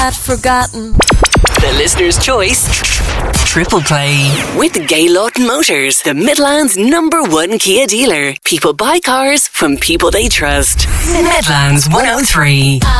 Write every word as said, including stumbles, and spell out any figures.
I'd forgotten. The listener's choice. Triple Play with Gaylord Motors, the Midlands number one Kia dealer. People buy cars from people they trust. Midlands one oh three.